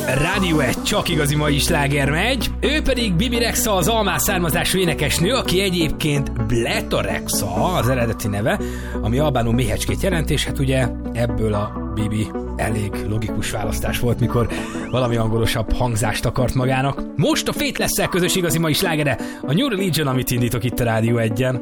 Rádió 1, csak igazi mai sláger megy. Ő pedig Bibi Rexha, az almás származású énekesnő, aki egyébként Bleta Rexha az eredeti neve, ami albánul méhecskét jelent, és hát ugye ebből a Bibi elég logikus választás volt, mikor valami angolosabb hangzást akart magának. Most a Faithless-szel közös igazi mai slágere, a New Religion, amit indítok itt a Rádió 1-en.